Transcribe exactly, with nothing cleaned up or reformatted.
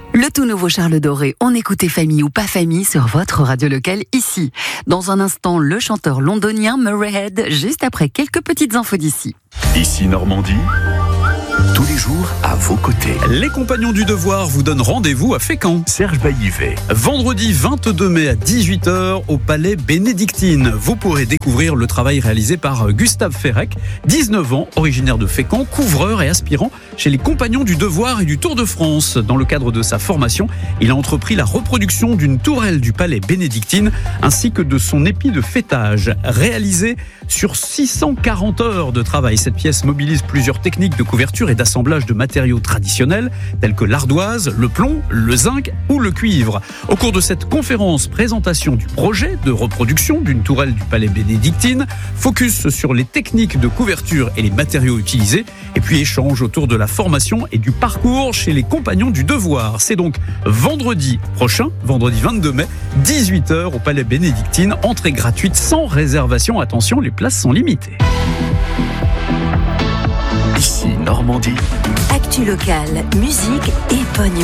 Le tout nouveau Charles Doré, on écoutait Famille ou pas famille sur votre radio locale ici. Dans un instant, le chanteur londonien Murray Head, juste après quelques petites infos d'ici. Ici Normandie, tous les jours à vos côtés. Les Compagnons du Devoir vous donnent rendez-vous à Fécamp. Serge Baillivet. Vendredi vingt-deux mai à dix-huit heures au Palais Bénédictine. Vous pourrez découvrir le travail réalisé par Gustave Ferrec, dix-neuf ans, originaire de Fécamp, couvreur et aspirant chez les Compagnons du Devoir et du Tour de France. Dans le cadre de sa formation, il a entrepris la reproduction d'une tourelle du Palais Bénédictine ainsi que de son épi de fêtage. Réalisé sur six cent quarante heures de travail, cette pièce mobilise plusieurs techniques de couverture et d'assemblage de matériaux traditionnels tels que l'ardoise, le plomb, le zinc ou le cuivre. Au cours de cette conférence, présentation du projet de reproduction d'une tourelle du Palais Bénédictine, focus sur les techniques de couverture et les matériaux utilisés, et puis échange autour de la formation et du parcours chez les Compagnons du Devoir. C'est donc vendredi prochain, vendredi vingt-deux mai, dix-huit heures au Palais Bénédictine, entrée gratuite sans réservation. Attention, les places sont limitées. Ici Normandie. Actu locale, musique et pognon.